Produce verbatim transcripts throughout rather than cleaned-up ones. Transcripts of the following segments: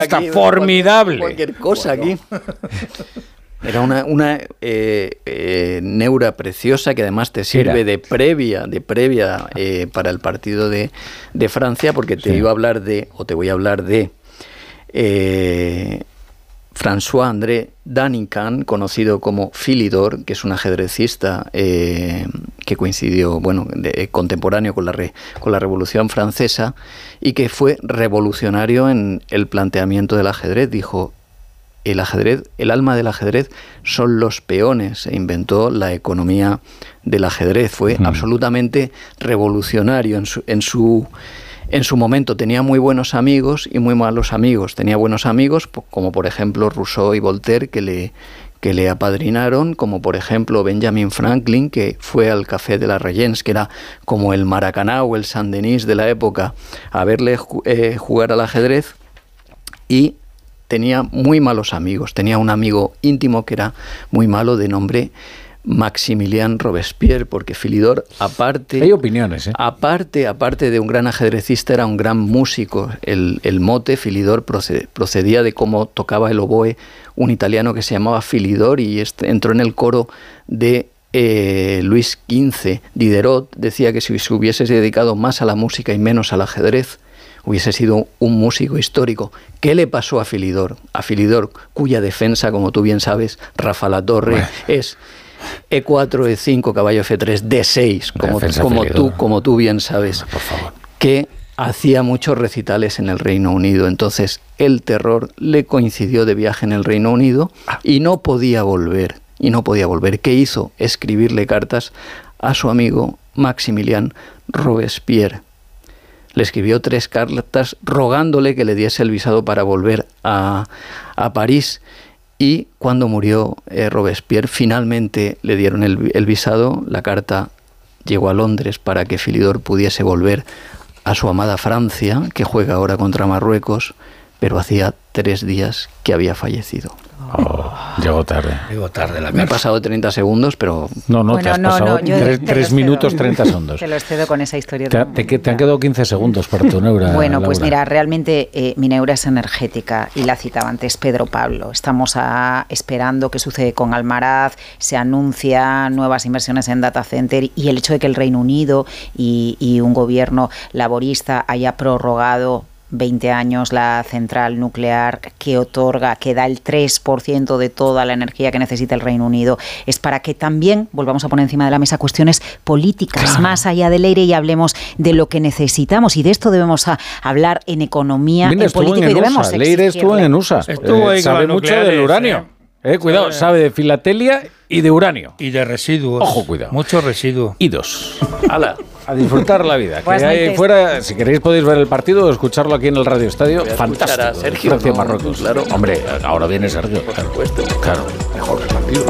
Está aquí, formidable. Cualquier, cualquier cosa bueno. aquí. Era una, una eh, eh, neura preciosa que además te sirve de previa, de previa eh, para el partido de, de Francia, porque te sí. iba a hablar de, o te voy a hablar de eh, François-André Danican, conocido como Philidor, que es un ajedrecista eh, que coincidió, bueno, de, contemporáneo con la, re, con la Revolución Francesa y que fue revolucionario en el planteamiento del ajedrez. Dijo: el ajedrez, el alma del ajedrez son los peones. Se inventó la economía del ajedrez. Fue mm. absolutamente revolucionario en su, en su en su momento. Tenía muy buenos amigos y muy malos amigos. Tenía buenos amigos, como por ejemplo Rousseau y Voltaire, que le que le apadrinaron, como por ejemplo Benjamin Franklin, que fue al Café de la Regence, que era como el Maracaná o el Saint-Denis de la época, a verle eh, jugar al ajedrez. Y tenía muy malos amigos. Tenía un amigo íntimo que era muy malo, de nombre Maximilien Robespierre, porque Philidor, aparte... Hay opiniones, ¿eh? Aparte, aparte de un gran ajedrecista, era un gran músico. El, el mote Philidor proced, procedía de cómo tocaba el oboe un italiano que se llamaba Philidor y este, entró en el coro de eh, Luis quince. Diderot decía que si se hubiese dedicado más a la música y menos al ajedrez, hubiese sido un músico histórico. ¿Qué le pasó a Philidor? A Philidor, cuya defensa, como tú bien sabes, Rafa Latorre, bueno. es E cuatro, E cinco, caballo F tres, D seis, como, como, tú, como tú bien sabes, por favor. que hacía muchos recitales en el Reino Unido. Entonces, el terror le coincidió de viaje en el Reino Unido y no podía volver. Y no podía volver. ¿Qué hizo? Escribirle cartas a su amigo Maximilien Robespierre. Le escribió tres cartas rogándole que le diese el visado para volver a, a París. Y cuando murió eh, Robespierre, finalmente le dieron el, el visado. La carta llegó a Londres para que Philidor pudiese volver a su amada Francia, que juega ahora contra Marruecos, pero hacía tres días que había fallecido. Oh, llegó tarde. Llegó tarde la Me he pasado treinta segundos, pero... No, no, bueno, te has no, pasado no, yo tres, te tres minutos, treinta segundos. Te lo excedo con esa historia. Te, te, te han quedado quince segundos para tu neura. Bueno, pues Laura. mira, realmente eh, mi neura es energética y la citaba antes Pedro Pablo. Estamos a, esperando qué sucede con Almaraz, se anuncian nuevas inversiones en data center y el hecho de que el Reino Unido y, y un gobierno laborista haya prorrogado veinte años la central nuclear que otorga, que da el tres por ciento de toda la energía que necesita el Reino Unido, es para que también volvamos a poner encima de la mesa cuestiones políticas, claro, más allá del aire, y hablemos de lo que necesitamos, y de esto debemos a, hablar en economía, Mira, en política, en y debemos U S A. Leire estuvo en U S A. Estuvo eh, sabe mucho del uranio. Eh, cuidado, sí. Sabe de filatelia y de uranio. Y de residuos. Ojo, cuidado. Muchos residuos. Y dos. Hala, a disfrutar la vida. Pues que ahí fuera, si queréis podéis ver el partido o escucharlo aquí en el Radio Estadio. Fantástico. A Sergio, Francia, ¿no? Marruecos. Claro. Hombre, ahora viene Sergio. Por supuesto. Claro, mejor el partido.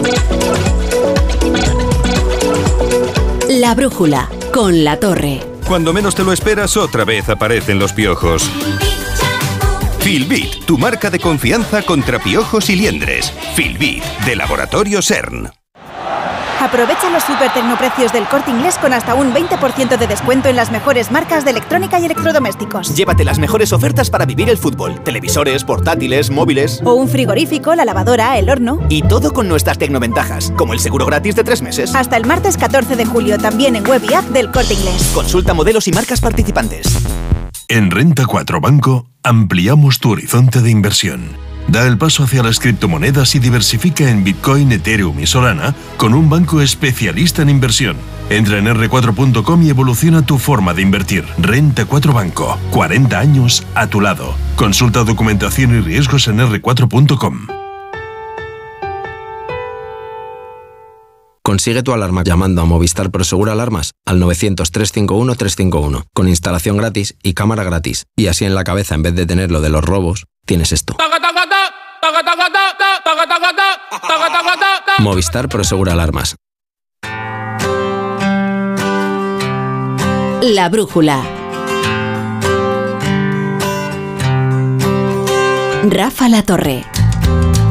La brújula con La Torre. Cuando menos te lo esperas, otra vez aparecen los piojos. Filbit, tu marca de confianza contra piojos y liendres. Filbit, de Laboratorio CERN. Aprovecha los super tecnoprecios del Corte Inglés con hasta un veinte por ciento de descuento en las mejores marcas de electrónica y electrodomésticos. Llévate las mejores ofertas para vivir el fútbol. Televisores, portátiles, móviles. O un frigorífico, la lavadora, el horno. Y todo con nuestras tecnoventajas, como el seguro gratis de tres meses. Hasta el martes catorce de julio, también en web y app del Corte Inglés. Consulta modelos y marcas participantes. En Renta cuatro Banco ampliamos tu horizonte de inversión. Da el paso hacia las criptomonedas y diversifica en Bitcoin, Ethereum y Solana con un banco especialista en inversión. Entra en erre cuatro punto com y evoluciona tu forma de invertir. Renta cuatro Banco, cuarenta años a tu lado. Consulta documentación y riesgos en erre cuatro punto com. Consigue tu alarma llamando a Movistar Prosegur Alarmas al novecientos, trescientos cincuenta y uno, trescientos cincuenta y uno, con instalación gratis y cámara gratis. Y así en la cabeza, en vez de tener lo de los robos, tienes esto. Movistar Prosegur Alarmas. La brújula. Rafa La Torre.